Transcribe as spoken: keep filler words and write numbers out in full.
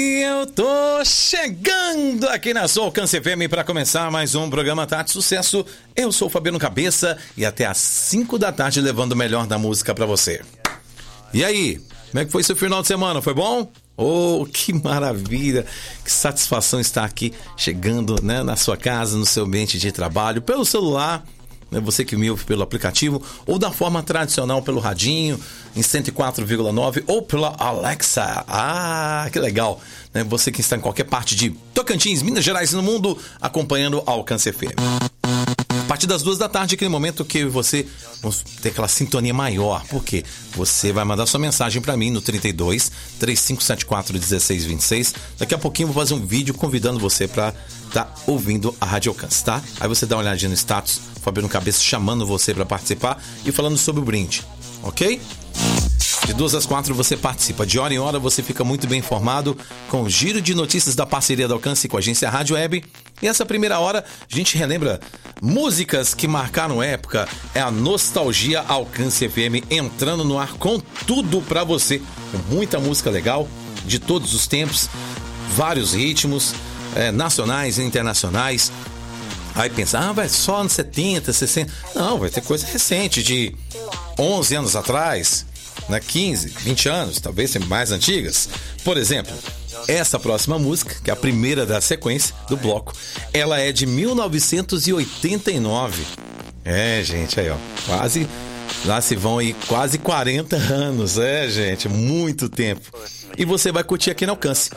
E eu tô chegando aqui na Soul Alcance F M para começar mais um programa Tarde Sucesso. Eu sou o Fabiano Cabeça e até às cinco da tarde levando o melhor da música para você. E aí, como é que foi seu final de semana? Foi bom? Oh, que maravilha, que satisfação estar aqui chegando, né, na sua casa, no seu ambiente de trabalho, pelo celular, né, você que me ouve pelo aplicativo, ou da forma tradicional pelo radinho, em cento e quatro vírgula nove, ou pela Alexa. Ah, que legal, né, você que está em qualquer parte de Tocantins, Minas Gerais e no mundo, acompanhando a Alcance F M. A partir das duas da tarde, aquele momento que você vamos ter aquela sintonia maior. Por quê? Você vai mandar sua mensagem para mim no trinta e dois, três cinco sete quatro, um seis dois seis. Daqui a pouquinho eu vou fazer um vídeo convidando você para estar tá ouvindo a Rádio Alcance, tá? Aí você dá uma olhadinha no status, Fabiano Cabeça chamando você para participar e falando sobre o brinde, ok? De duas às quatro você participa. De hora em hora você fica muito bem informado com o giro de notícias da parceria da Alcance com a agência Rádio Web. E essa primeira hora a gente relembra músicas que marcaram época. É a Nostalgia Alcance F M entrando no ar com tudo pra você. Com muita música legal de todos os tempos, vários ritmos, é, nacionais e internacionais. Aí pensa, ah, vai só anos setenta, sessenta. Não, vai ter coisa recente de onze anos atrás, né, quinze, vinte anos, talvez mais antigas. Por exemplo, essa próxima música, que é a primeira da sequência do bloco, ela é de mil novecentos e oitenta e nove. É, gente, aí ó, quase, lá se vão aí quase quarenta anos, é, gente, muito tempo. E você vai curtir aqui no Alcance.